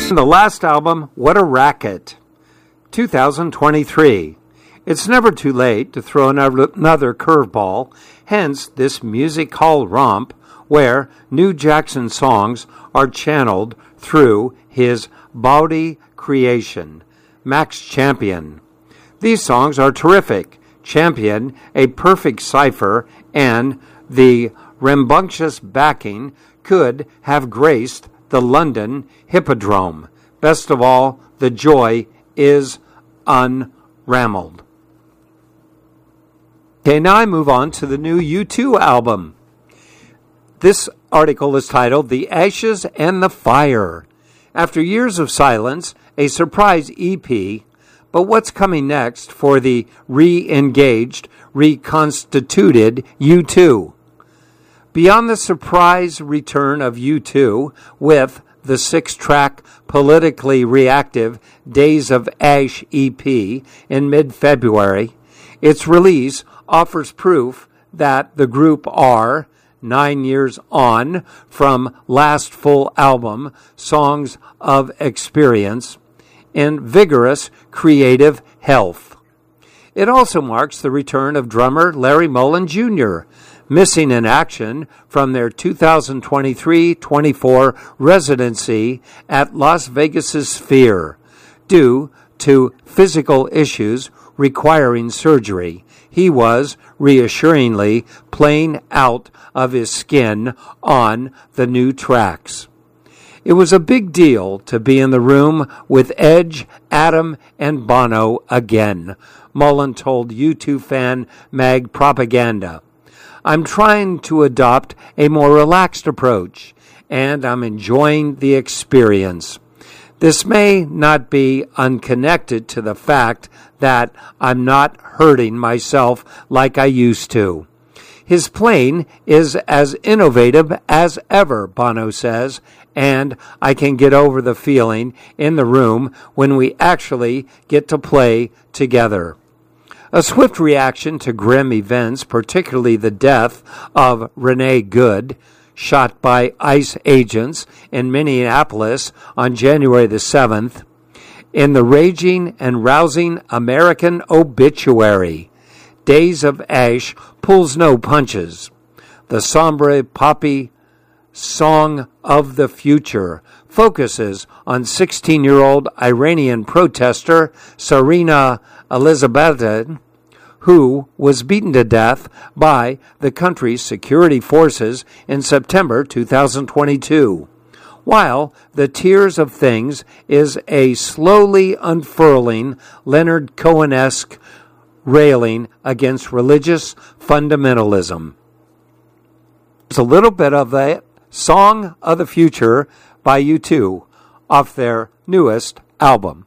The last album, What a Racket, 2023. It's never too late to throw another curveball, hence this music hall romp where New Jackson songs are channeled through his bawdy creation, Max Champion. These songs are terrific. Champion, a perfect cipher, and the rambunctious backing could have graced the London Hippodrome. Best of all, the joy is unrammeled. Okay, now I move on to the new U2 album. This article is titled The Ashes and the Fire. After years of silence, a surprise EP, but what's coming next for the re-engaged, reconstituted U2? Beyond the surprise return of U2 with the 6-track politically reactive Days of Ash EP in mid-February, its release offers proof that the group are 9 years on from last full album, Songs of Experience, in vigorous creative health. It also marks the return of drummer Larry Mullen Jr., missing in action from their 2023-24 residency at Las Vegas' Sphere. Due to physical issues requiring surgery, he was reassuringly playing out of his skin on the new tracks. It was a big deal to be in the room with Edge, Adam, and Bono again, Mullen told U2 fan Mag Propaganda. I'm trying to adopt a more relaxed approach, and I'm enjoying the experience. This may not be unconnected to the fact that I'm not hurting myself like I used to. His playing is as innovative as ever, Bono says, and I can get over the feeling in the room when we actually get to play together. A swift reaction to grim events, particularly the death of Renee Good, shot by ICE agents in Minneapolis on January the 7th, in the raging and rousing American obituary. Days of Ash pulls no punches. The sombre poppy Song of the Future focuses on 16-year-old Iranian protester Sarina Elizabethan, who was beaten to death by the country's security forces in September 2022. While The Tears of Things is a slowly unfurling Leonard Cohen-esque railing against religious fundamentalism. It's a little bit of the Song of the Future by U2 off their newest album.